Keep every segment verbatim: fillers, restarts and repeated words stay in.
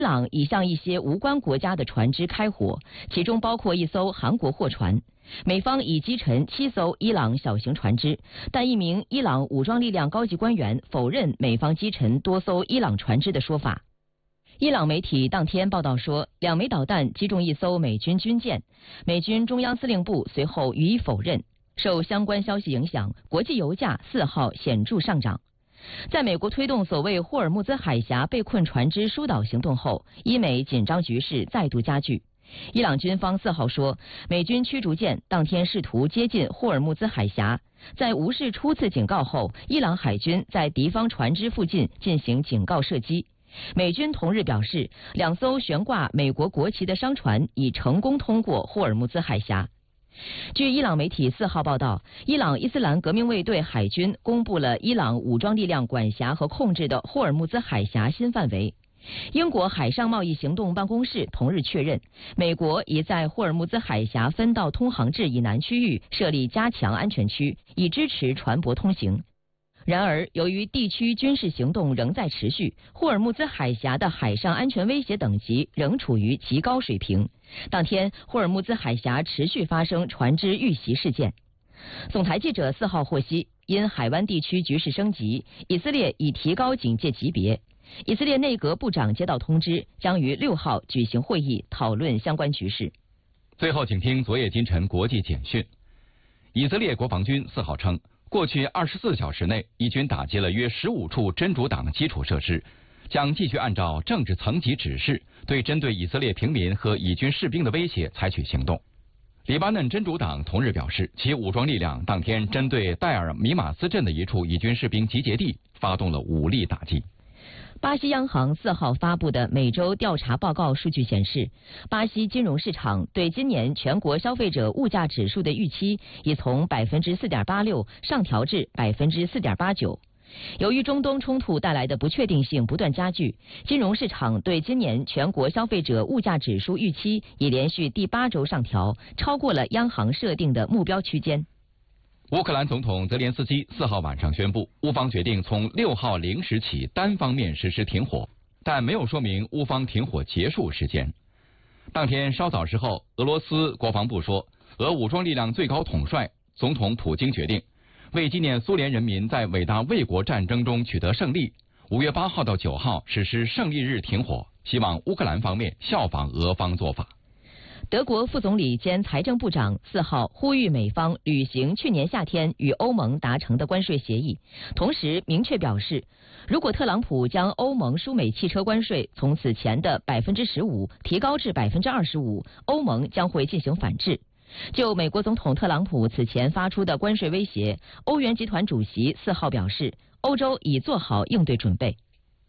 伊朗已向一些无关国家的船只开火，其中包括一艘韩国货船。美方已击沉七艘伊朗小型船只，但一名伊朗武装力量高级官员否认美方击沉多艘伊朗船只的说法。伊朗媒体当天报道说，两枚导弹击中一艘美军军舰，美军中央司令部随后予以否认。受相关消息影响，国际油价四号显著上涨。在美国推动所谓霍尔木兹海峡被困船只疏导行动后，伊美紧张局势再度加剧。伊朗军方四号说，美军驱逐舰当天试图接近霍尔木兹海峡，在无视初次警告后，伊朗海军在敌方船只附近进行警告射击。美军同日表示，两艘悬挂美国国旗的商船已成功通过霍尔木兹海峡。据伊朗媒体四号报道，伊朗伊斯兰革命卫队海军公布了伊朗武装力量管辖和控制的霍尔木兹海峡新范围。英国海上贸易行动办公室同日确认，美国已在霍尔木兹海峡分道通航至以南区域设立加强安全区，以支持船舶通行。然而，由于地区军事行动仍在持续，霍尔木兹海峡的海上安全威胁等级仍处于极高水平。当天，霍尔木兹海峡持续发生船只遇袭事件。总台记者四号获悉，因海湾地区局势升级，以色列已提高警戒级别。以色列内阁部长接到通知，将于六号举行会议讨论相关局势。 最后，请听昨夜今晨国际简讯。以色列国防军四号称，过去二十四小时内，以军打击了约十五处真主党基础设施，将继续按照政治层级指示，对针对以色列平民和以军士兵的威胁采取行动。黎巴嫩真主党同日表示，其武装力量当天针对戴尔米马斯镇的一处以军士兵集结地发动了武力打击。 巴西央行四号发布的每周调查报告数据显示，巴西金融市场对今年全国消费者物价指数的预期已从百分之四点八六上调至百分之四点八九。由于中东冲突带来的不确定性不断加剧，金融市场对今年全国消费者物价指数预期已连续第八周上调，超过了央行设定的目标区间。 乌克兰总统泽连斯基四号晚上宣布，乌方决定从六号零时起单方面实施停火，但没有说明乌方停火结束时间。当天稍早时候，俄罗斯国防部说，俄武装力量最高统帅总统普京决定，为纪念苏联人民在伟大卫国战争中取得胜利，五月八号到九号实施胜利日停火，希望乌克兰方面效仿俄方做法。 德国副总理兼财政部长四号呼吁美方履行去年夏天与欧盟达成的关税协议，同时明确表示，如果特朗普将欧盟输美汽车关税从此前的百分之十五提高至百分之二十五，欧盟将会进行反制。就美国总统特朗普此前发出的关税威胁，欧元集团主席四号表示，欧洲已做好应对准备。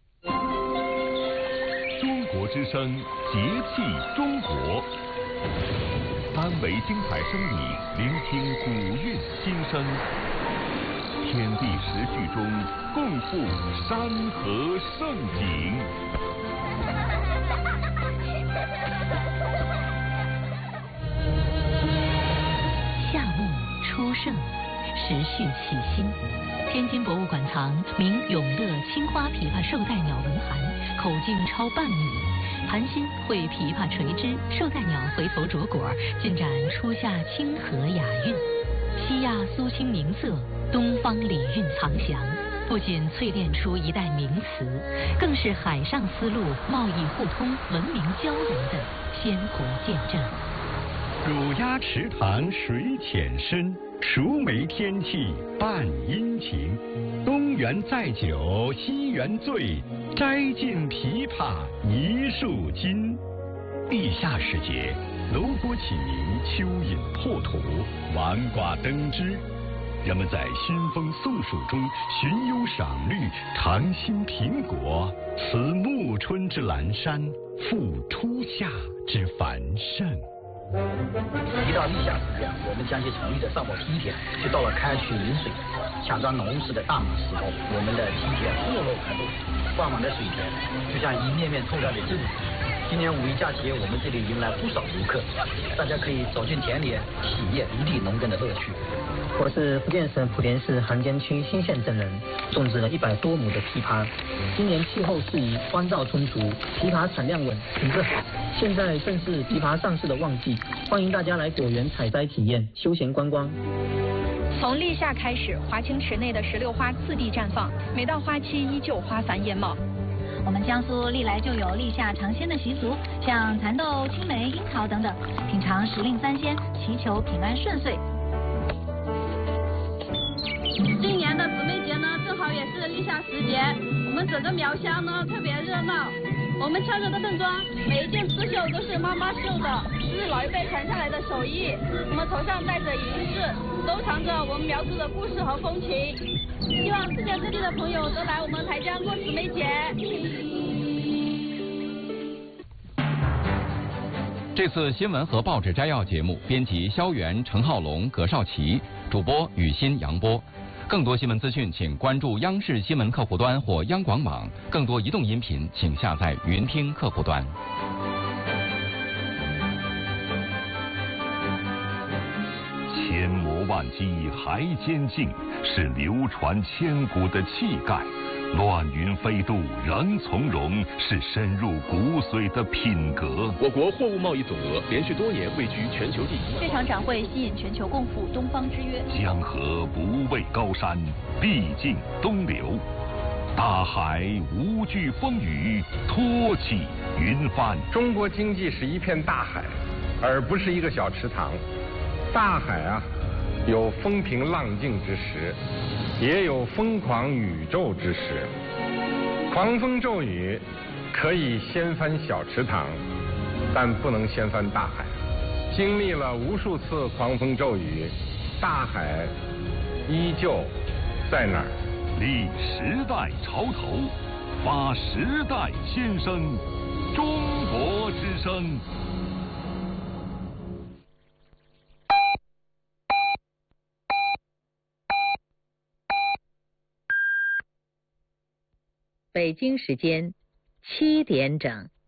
中国之声，节气中国。三维精彩声影，聆听古韵心声。天地时序中，共赴山河盛景。 夏木初盛，时序起兴。天津博物馆藏明永乐青花琵琶绶带鸟文函，口径超半米。盘心绘琵琶垂枝，绶带鸟回头啄果，尽展初夏清和雅韵。西亚苏青明色，东方礼韵藏详。不仅淬炼出一代名词，更是海上丝路贸易互通、文明交流的鲜活见证。 乳鸭池塘水浅深，熟梅天气伴阴晴。东园载酒西园醉，摘尽琵琶一树金。地下时节，楼锅起鸣，蚯蚓破土，晚瓜登枝。人们在熏风送暑中寻幽赏绿，尝新苹果。此暮春之阑珊，复初夏之繁盛。 一到立夏时节，我们将其成立的上报梯田，就到了开渠引水、抢装农事的大忙时候，我们的梯田错落开路，挂满了水田，就像一面面透亮的镜子， 今年五一假期，我们这里迎来不少游客，大家可以走进田里，体验一地农耕的乐趣。 我是福建省莆田市韩江区新县镇人，种植了一百多亩的枇杷。今年气候适宜，光照充足，枇杷产量稳，品质好。现在正是枇杷上市的旺季，欢迎大家来果园采摘体验，休闲观光。 从立夏开始，华清池内的石榴花次第绽放，每到花期依旧花繁叶茂。 我们江苏历来就有立夏尝鲜的习俗，像蚕豆、青梅、樱桃等等，品尝时令三鲜，祈求平安顺遂。 今年的姊妹节呢，正好也是立夏时节，我们整个苗乡呢特别热闹。我们穿着的盛装，每一件刺绣都是妈妈绣的，是老一辈传下来的手艺。我们头上戴着银饰，都藏着我们苗族的故事和风情。希望世界各地的朋友都来我们台江过姊妹节。 这次新闻和报纸摘要节目，编辑肖元、陈浩龙、葛少奇，主播雨欣、杨波。更多新闻资讯，请关注央视新闻客户端或央广网。更多移动音频，请下载云听客户端。 千磨万击还坚劲，是流传千古的气概；乱云飞渡仍从容，是深入骨髓的品格。 我国货物贸易总额连续多年位居全球第一。 这场展会吸引全球共赴东方之约。 江河不畏高山，必尽东流；大海无惧风雨，托起云帆。 中国经济是一片大海，而不是一个小池塘。大海啊，有风平浪静之时，也有疯狂宇宙之时。狂风骤雨可以掀翻小池塘，但不能掀翻大海。经历了无数次狂风骤雨，大海依旧在那儿。 立时代潮头，发时代先声，中国之声。 北京时间七点整。